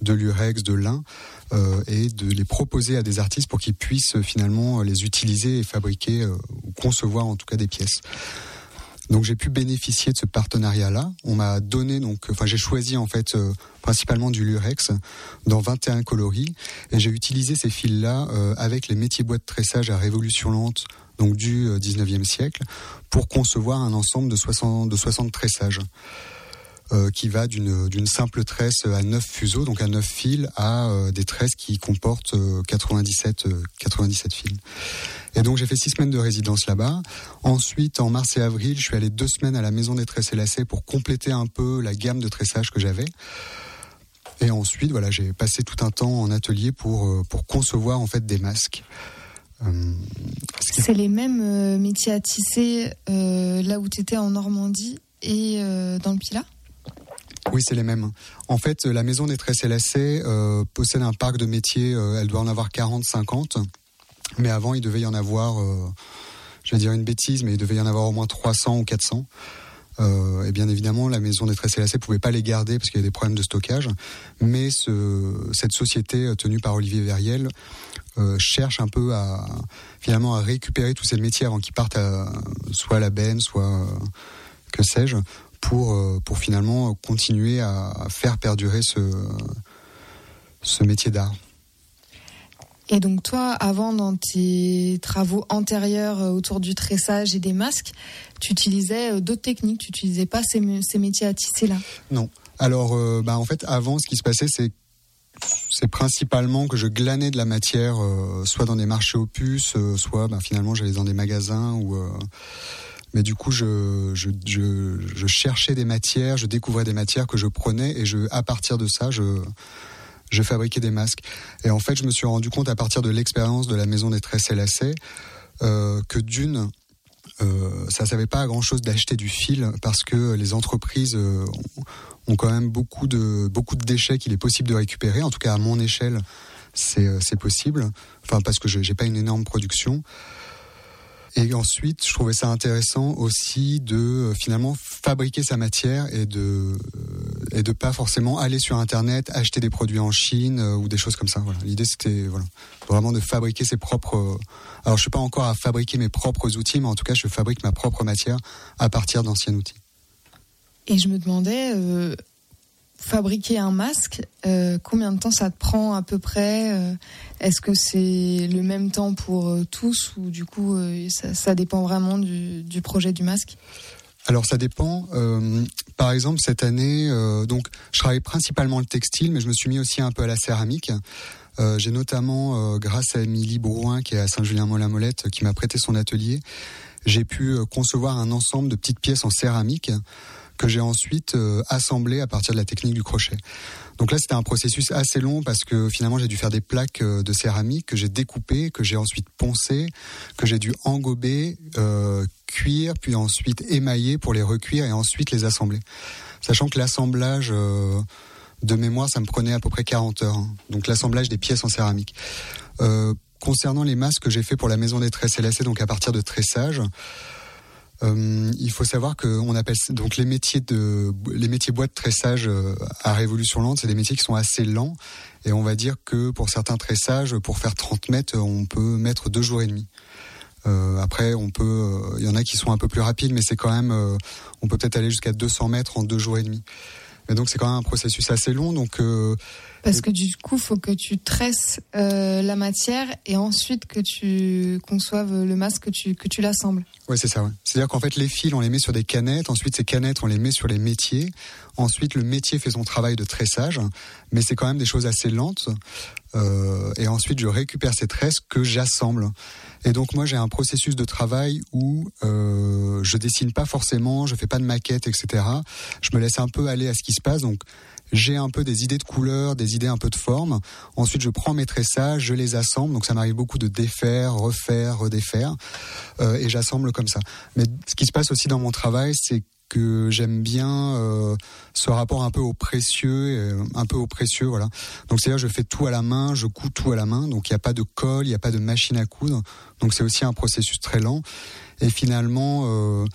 de l'urex, de lin, et de les proposer à des artistes pour qu'ils puissent finalement les utiliser et fabriquer ou concevoir en tout cas des pièces. Donc j'ai pu bénéficier de ce partenariat-là. On m'a donné j'ai choisi en fait principalement du lurex dans 21 coloris et j'ai utilisé ces fils-là avec les métiers bois de tressage à révolution lente, donc du 19e siècle, pour concevoir un ensemble de 60 tressages. Qui va d'une simple tresse à 9 fuseaux, donc à 9 fils, à des tresses qui comportent 97 fils. Et donc j'ai fait 6 semaines de résidence là-bas. Ensuite, en mars et avril, je suis allé 2 semaines à la Maison des Tresses et Lacets pour compléter un peu la gamme de tressage que j'avais. Et ensuite, voilà, j'ai passé tout un temps en atelier pour concevoir en fait des masques. C'est les mêmes métiers à tisser là où tu étais en Normandie et dans le Pilat ? Oui, c'est les mêmes. En fait, la Maison des Tresses et Lacets possède un parc de métiers, elle doit en avoir 40, 50. Mais avant, il devait y en avoir, je vais dire une bêtise, mais il devait y en avoir au moins 300 ou 400. Et bien évidemment, la Maison des Tresses et Lacets ne pouvait pas les garder parce qu'il y a des problèmes de stockage. Mais cette société tenue par Olivier Verriel cherche un peu à récupérer tous ces métiers avant qu'ils partent soit à la benne, soit que sais-je, pour finalement continuer à faire perdurer ce métier d'art. Et donc toi, avant, dans tes travaux antérieurs autour du tressage et des masques, tu utilisais d'autres techniques, tu n'utilisais pas ces métiers à tisser là ? Non. Alors, en fait, avant, ce qui se passait, c'est principalement que je glanais de la matière, soit dans des marchés aux puces, soit finalement j'allais dans des magasins mais du coup, je cherchais des matières, je découvrais des matières que je prenais et à partir de ça, je fabriquais des masques. Et en fait, je me suis rendu compte à partir de l'expérience de la Maison des Tresses et Lacets que d'une, ça servait pas à grand chose d'acheter du fil parce que les entreprises ont quand même beaucoup de déchets qu'il est possible de récupérer. En tout cas, à mon échelle, c'est possible. Enfin, parce que j'ai pas une énorme production. Et ensuite, je trouvais ça intéressant aussi de finalement fabriquer sa matière et de pas forcément aller sur Internet, acheter des produits en Chine ou des choses comme ça. Voilà. L'idée, c'était vraiment de fabriquer ses propres... Alors, je suis pas encore à fabriquer mes propres outils, mais en tout cas, je fabrique ma propre matière à partir d'anciens outils. Et je me demandais... fabriquer un masque, combien de temps ça te prend à peu près ? Est-ce que c'est le même temps pour tous ou du coup ça dépend vraiment du projet du masque ? Alors ça dépend. Par exemple cette année, donc je travaille principalement le textile, mais je me suis mis aussi un peu à la céramique. J'ai notamment, grâce à Émilie Brouin qui est à Saint-Julien-Molin-Molette, qui m'a prêté son atelier, j'ai pu concevoir un ensemble de petites pièces en céramique que j'ai ensuite assemblé à partir de la technique du crochet. Donc là, c'était un processus assez long parce que finalement, j'ai dû faire des plaques de céramique que j'ai découpées, que j'ai ensuite poncées, que j'ai dû engober, cuire, puis ensuite émailler pour les recuire et ensuite les assembler. Sachant que l'assemblage de mémoire, ça me prenait à peu près 40 heures. Hein. Donc l'assemblage des pièces en céramique. Concernant les masques que j'ai fait pour la Maison des Tresses et Lacets, donc à partir de tressage, il faut savoir qu'on appelle donc les métiers bois de tressage à révolution lente, c'est des métiers qui sont assez lents et on va dire que pour certains tressages, pour faire 30 mètres, on peut mettre 2 jours et demi. Après, il y en a qui sont un peu plus rapides, mais c'est quand même, on peut peut-être aller jusqu'à 200 mètres en 2 jours et demi. Mais donc c'est quand même un processus assez long, donc. Parce que du coup, il faut que tu tresses la matière et ensuite que tu conçoives le masque, que tu l'assembles. Oui, c'est ça. Ouais. C'est-à-dire qu'en fait, les fils, on les met sur des canettes. Ensuite, ces canettes, on les met sur les métiers. Ensuite, le métier fait son travail de tressage. Mais c'est quand même des choses assez lentes. Et ensuite, je récupère ces tresses que j'assemble. Et donc, moi, j'ai un processus de travail où je dessine pas forcément, je fais pas de maquette, etc. Je me laisse un peu aller à ce qui se passe. Donc, j'ai un peu des idées de couleurs, des idées un peu de forme. Ensuite, je prends mes tressages, je les assemble. Donc, ça m'arrive beaucoup de défaire, refaire, redéfaire. Et j'assemble comme ça. Mais ce qui se passe aussi dans mon travail, c'est que j'aime bien ce rapport un peu au précieux, voilà. Donc, c'est-à-dire, je fais tout à la main, je couds tout à la main. Donc, il n'y a pas de colle, il n'y a pas de machine à coudre. Donc, c'est aussi un processus très lent. Et finalement...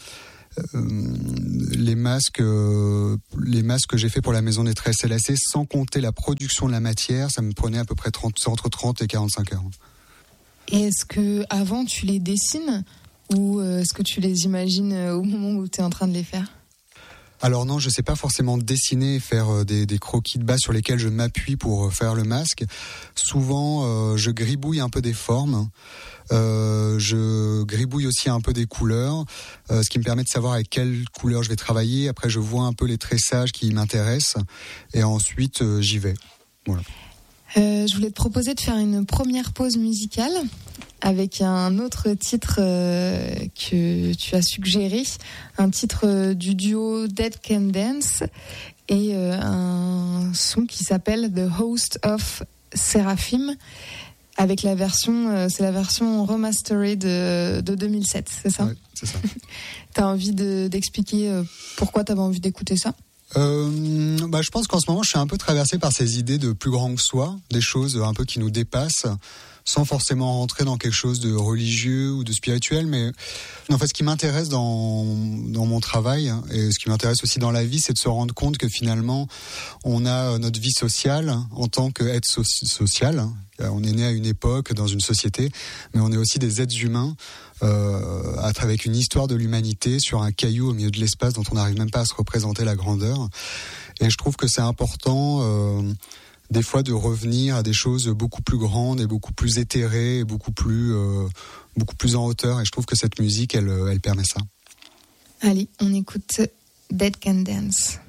les masques que j'ai fait pour la Maison des Tresses et Lacets, sans compter la production de la matière, ça me prenait à peu près entre 30 et 45 heures. Et est-ce que avant tu les dessines ou est-ce que tu les imagines au moment où tu es en train de les faire ? Alors non, je sais pas forcément dessiner et faire des croquis de base sur lesquels je m'appuie pour faire le masque. Souvent, je gribouille un peu des formes. Je gribouille aussi un peu des couleurs, ce qui me permet de savoir avec quelle couleur je vais travailler. Après, je vois un peu les tressages qui m'intéressent et ensuite j'y vais. Voilà. Je voulais te proposer de faire une première pause musicale avec un autre titre que tu as suggéré, un titre du duo Dead Can Dance et un son qui s'appelle The Host of Seraphim, avec la version, c'est la version remastered de 2007, c'est ça ? Oui, c'est ça. T'as envie d'expliquer pourquoi t'avais envie d'écouter ça ? Je pense qu'en ce moment, je suis un peu traversé par ces idées de plus grand que soi, des choses un peu qui nous dépassent, sans forcément rentrer dans quelque chose de religieux ou de spirituel. Mais en fait, ce qui m'intéresse dans mon travail et ce qui m'intéresse aussi dans la vie, c'est de se rendre compte que finalement, on a notre vie sociale en tant qu'être social. On est né à une époque, dans une société, mais on est aussi des êtres humains avec une histoire de l'humanité sur un caillou au milieu de l'espace dont on n'arrive même pas à se représenter la grandeur. Et je trouve que c'est important des fois de revenir à des choses beaucoup plus grandes et beaucoup plus éthérées et beaucoup plus en hauteur. Et je trouve que cette musique, elle permet ça. Allez, on écoute Dead Can Dance.